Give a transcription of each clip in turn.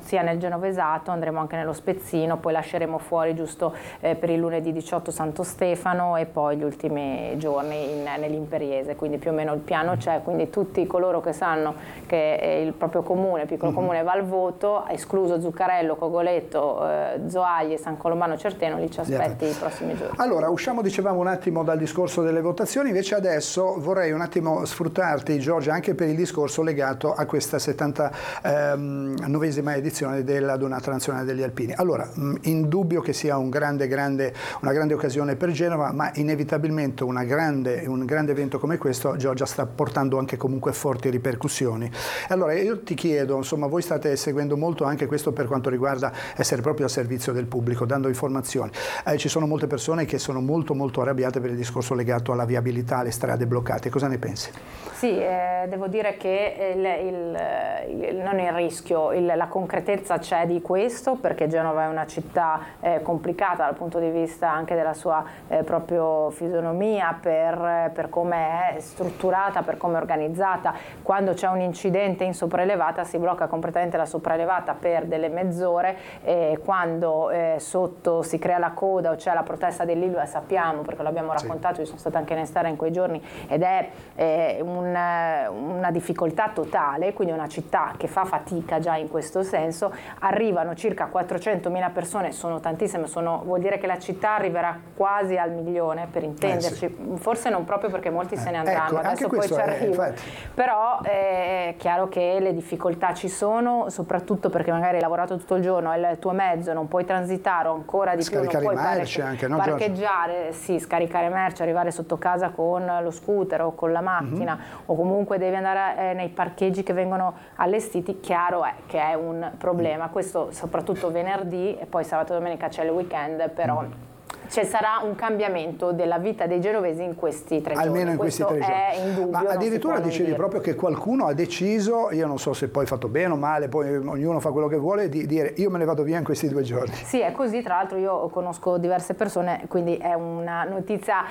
sia nel Genovesato, andremo anche nello Spezzino, poi lasceremo fuori giusto per il lunedì 18 Santo Stefano e poi gli ultimi giorni nell'Imperiese, quindi più o meno il piano c'è, quindi tutti coloro che sanno che il proprio comune, piccolo comune, va al voto, escluso Zuccarello, Cogoleto, Zoagli e San Colombano Certeno, lì ci aspetti i prossimi giorni. Allora, usciamo, dicevamo, un attimo dal discorso delle votazioni, invece adesso vorrei un attimo sfruttarti, Giorgia, anche per il discorso legato a questa 79esima edizione della Donata Nazionale degli Alpini. Allora, indubbio che sia una grande occasione per Genova, ma inevitabilmente un grande evento come questo, Giorgia, sta portando anche comunque forti ripercussioni. Allora, io ti chiedo, insomma, voi state seguendo molto anche questo per quanto riguarda essere proprio a servizio del pubblico, dando informazioni. Ci sono molte persone che sono molto arrabbiate per il discorso legato alla viabilità, alle strade bloccate. Cosa ne pensi? Sì, devo dire che non il rischio, la concretezza c'è di questo, perché Genova è una città complicata dal punto di vista anche della sua proprio fisionomia, per come è strutturata, per come è organizzata. Quando c'è un incidente in sopraelevata si blocca completamente la sopraelevata per delle mezz'ore, quando sotto si crea la coda o c'è la protesta dell'Ilva, sappiamo perché l'abbiamo raccontato, io sono stata anche in Estera in quei giorni, ed è una difficoltà totale, quindi una città che fa fatica già in questo senso. Arrivano circa 400.000 persone, sono tantissime, vuol dire che la città arriverà quasi al 1.000.000, per intenderci, forse non proprio perché molti se ne andranno, adesso poi ci arrivo, però è chiaro che le difficoltà ci sono, soprattutto perché magari hai lavorato tutto il giorno, hai il tuo mezzo, non puoi transitare, o ancora di più non puoi parcheggiare, scaricare merci, arrivare sotto casa con lo scooter o con la macchina, o comunque devi andare nei parcheggi che vengono allestiti. Chiaro è che è un problema, questo soprattutto venerdì, e poi sabato e domenica c'è il weekend, però ci sarà un cambiamento della vita dei genovesi in questi 3 giorni. Almeno in questi 3 giorni. È indubbio. Ma addirittura dicevi proprio che qualcuno ha deciso, io non so se poi fatto bene o male, poi ognuno fa quello che vuole, di dire io me ne vado via in questi 2 giorni. Sì, è così, tra l'altro io conosco diverse persone, quindi è una notizia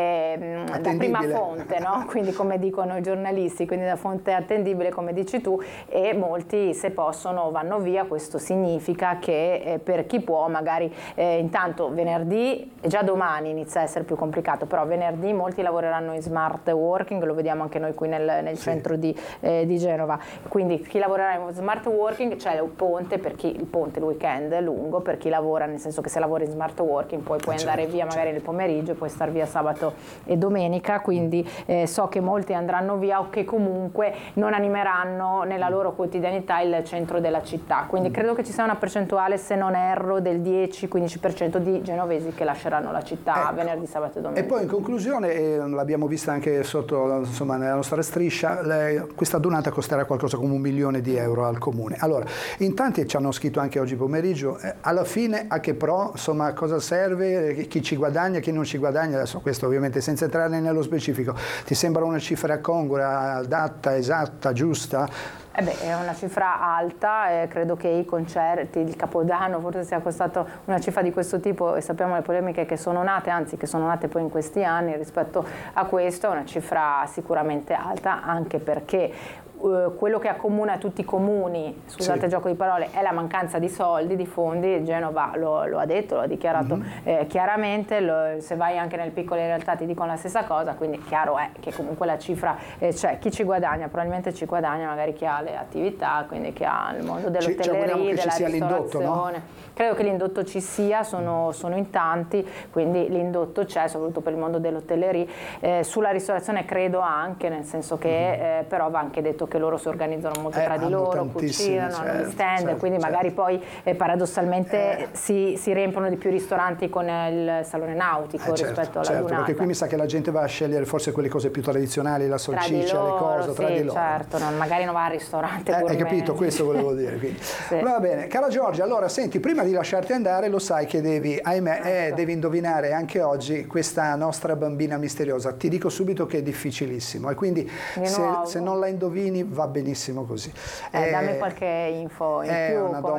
da prima fonte, no? Quindi come dicono i giornalisti, quindi da fonte attendibile, come dici tu, e molti se possono vanno via. Questo significa che per chi può magari intanto venerdì, e già domani inizia a essere più complicato, però venerdì molti lavoreranno in smart working, lo vediamo anche noi qui nel centro di Genova, quindi chi lavorerà in smart working c'è il ponte, il weekend è lungo per chi lavora, nel senso che se lavori in smart working poi puoi andare via magari nel pomeriggio e puoi star via sabato e domenica, quindi so che molti andranno via o che comunque non animeranno nella loro quotidianità il centro della città, quindi credo che ci sia una percentuale, se non erro, del 10-15% di genovesi che lasceranno la città venerdì, sabato e domenica. E poi in conclusione, l'abbiamo vista anche sotto, insomma, nella nostra striscia, questa donata costerà qualcosa come €1.000.000 al comune. Allora, in tanti ci hanno scritto anche oggi pomeriggio, alla fine a che pro, insomma, cosa serve, chi ci guadagna, chi non ci guadagna, adesso questo ovviamente senza entrare nello specifico, ti sembra una cifra congrua, adatta, esatta, giusta? È una cifra alta, credo che i concerti, il Capodanno forse sia costato una cifra di questo tipo, e sappiamo le polemiche che sono nate, anzi che sono nate poi in questi anni rispetto a questo. È una cifra sicuramente alta, anche perché quello che accomuna tutti i comuni, scusate il gioco di parole, è la mancanza di soldi, di fondi. Genova lo ha detto, lo ha dichiarato chiaramente, se vai anche nelle piccole realtà ti dicono la stessa cosa, quindi chiaro è che comunque la cifra c'è. Chi ci guadagna? Probabilmente ci guadagna magari chi ha le attività, quindi chi ha il mondo dell'hotelleria, della ristorazione. Credo che l'indotto ci sia, sono in tanti, quindi l'indotto c'è, soprattutto per il mondo dell'hotelleria. Sulla ristorazione credo anche, nel senso che però va anche detto che loro si organizzano molto tra di loro, cucinano, hanno gli stand, quindi magari poi paradossalmente si riempiono di più ristoranti con il salone nautico rispetto alla Donata. Perché qui mi sa che la gente va a scegliere forse quelle cose più tradizionali, la salsiccia, le cose tra di loro. Certo, magari non va al ristorante gourmet. Hai capito, questo volevo dire. Va bene, cara Giorgia, allora senti, prima di lasciarti andare, lo sai che devi, ahimè, devi indovinare anche oggi questa nostra bambina misteriosa. Ti dico subito che è difficilissimo, e quindi se non la indovini va benissimo così. Dammi qualche info in più.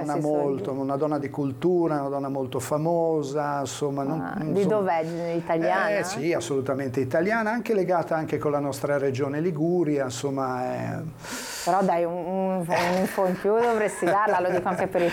È una donna di cultura, una donna molto famosa, insomma. Di dov'è? Italiana? Sì, assolutamente italiana, anche legata anche con la nostra regione Liguria, insomma. Però dai, un'info in più dovresti darla, lo dico anche per i